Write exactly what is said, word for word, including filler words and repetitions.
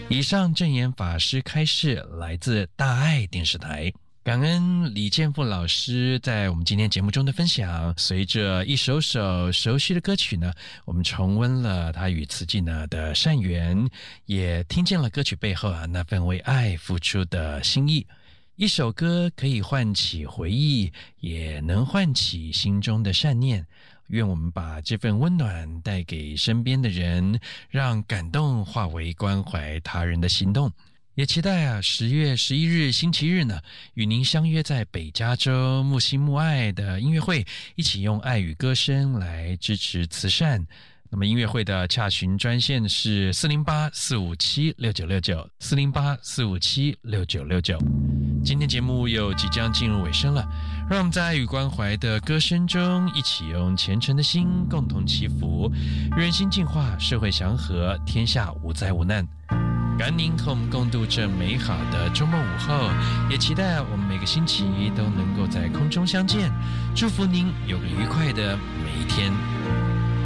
以上证言法师开示来自大爱电视台。感恩李建富老师在我们今天节目中的分享。随着一首首熟悉的歌曲呢，我们重温了他与慈济呢的善缘，也听见了歌曲背后啊那份为爱付出的心意。一首歌可以唤起回忆，也能唤起心中的善念。愿我们把这份温暖带给身边的人，让感动化为关怀他人的行动。也期待啊，十月十一日星期日呢，与您相约在北加州木心木爱的音乐会，一起用爱与歌声来支持慈善。那么音乐会的洽询专线是四零八四五七六九六九 四零八四五七六九六九。今天节目又即将进入尾声了，让我们在爱与关怀的歌声中，一起用虔诚的心共同祈福，人心净化，社会祥和，天下无灾无难。感恩您和我们共度这美好的周末午后，也期待我们每个星期都能够在空中相见。祝福您有个愉快的每一天。